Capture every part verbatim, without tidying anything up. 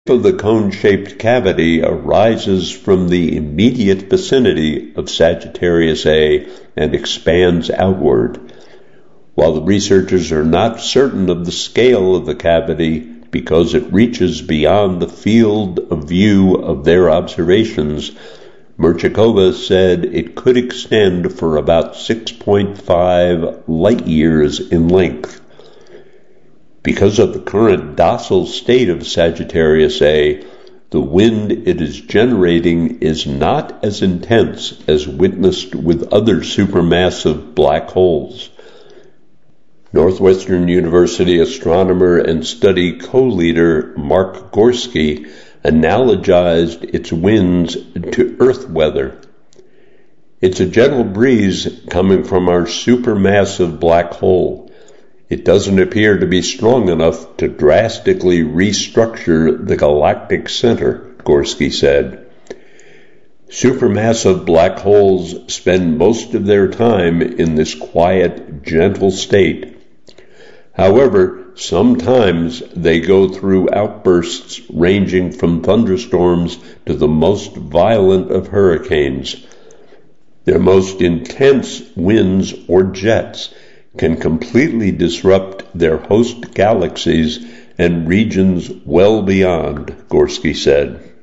of the cone-shaped cavity arises from the immediate vicinity of Sagittarius A and expands outward. While the researchers are not certain of the scale of the cavity because it reaches beyond the field of view of their observations, Merchikova said it could extend for about six point five light years in length. Because of the current docile state of Sagittarius A, the wind it is generating is not as intense as witnessed with other supermassive black holes. Northwestern University astronomer and study co-leader Mark Gorski analogized its winds to Earth weather. It's a gentle breeze coming from our supermassive black hole. It doesn't appear to be strong enough to drastically restructure the galactic center, Gorski said. Supermassive black holes spend most of their time in this quiet, gentle state. However, sometimes they go through outbursts ranging from thunderstorms to the most violent of hurricanes. Their most intense winds or jets can completely disrupt their host galaxies and regions well beyond, Gorski said.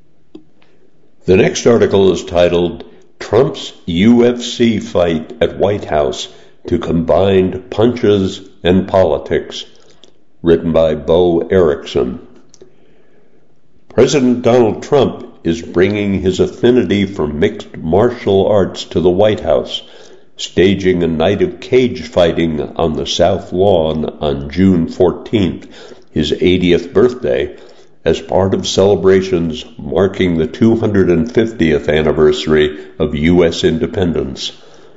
The next article is titled, Trump's U F C Fight at White House to Combine Punches and Politics, written by Bo Erickson. President Donald Trump is bringing his affinity for mixed martial arts to the White House, staging a night of cage fighting on the South Lawn on June fourteenth, his eightieth birthday, as part of celebrations marking the two hundred fiftieth anniversary of U S independence.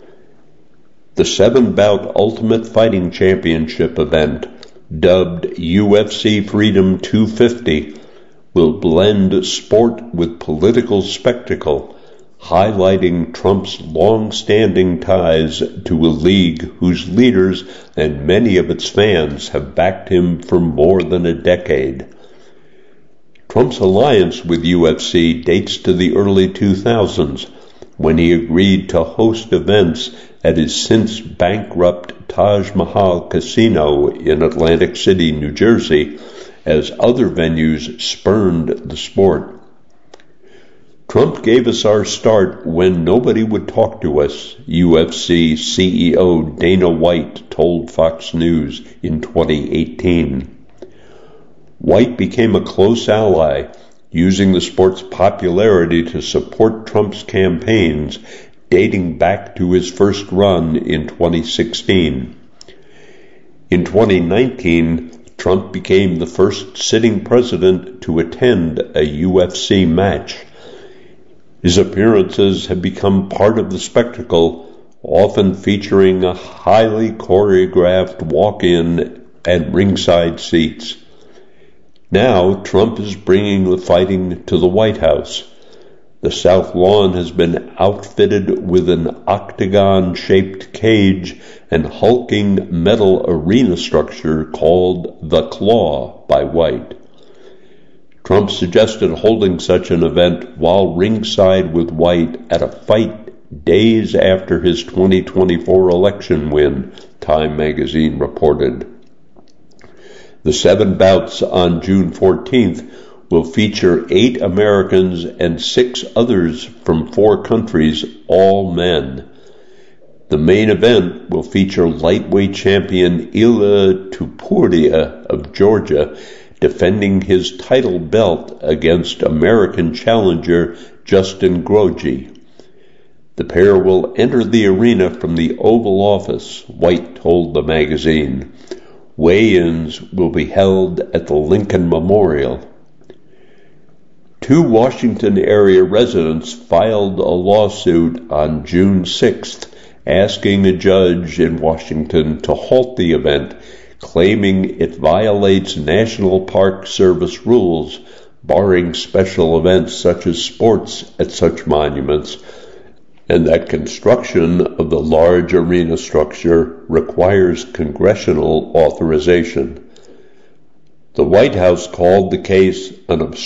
The seven-bout Ultimate Fighting Championship event, dubbed U F C Freedom two fifty, will blend sport with political spectacle, highlighting Trump's long-standing ties to a league whose leaders and many of its fans have backed him for more than a decade. Trump's alliance with U F C dates to the early two thousands, when he agreed to host events at his since bankrupt Taj Mahal Casino in Atlantic City, New Jersey, as other venues spurned the sport. Trump gave us our start when nobody would talk to us, U F C C E O Dana White told Fox News in twenty eighteen. White became a close ally, using the sport's popularity to support Trump's campaigns, dating back to his first run in twenty sixteen. In twenty nineteen, Trump became the first sitting president to attend a U F C match. His appearances have become part of the spectacle, often featuring a highly choreographed walk-in and ringside seats. Now, Trump is bringing the fighting to the White House. The South Lawn has been outfitted with an octagon-shaped cage and hulking metal arena structure called the Claw by White. Trump suggested holding such an event while ringside with White at a fight days after his twenty twenty-four election win, Time magazine reported. The seven bouts on June fourteenth will feature eight Americans and six others from four countries, all men. The main event will feature lightweight champion Ilia Topuria of Georgia defending his title belt against American challenger Justin Gaethje. The pair will enter the arena from the Oval Office, White told the magazine. Weigh-ins will be held at the Lincoln Memorial. Two Washington area residents filed a lawsuit on June sixth asking a judge in Washington to halt the event, claiming it violates National Park Service rules, barring special events such as sports at such monuments, and that construction of the large arena structure requires congressional authorization. The White House called the case an